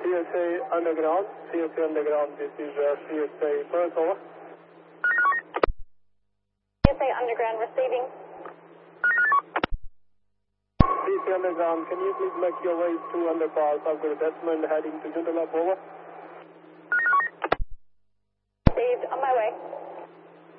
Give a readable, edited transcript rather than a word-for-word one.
CSA Underground, this is CSA Perth, over. CSA Underground receiving. CSA Underground, can you please make your way to underpass? I've got a Desmond heading to Joondalup, over. Received, on my way.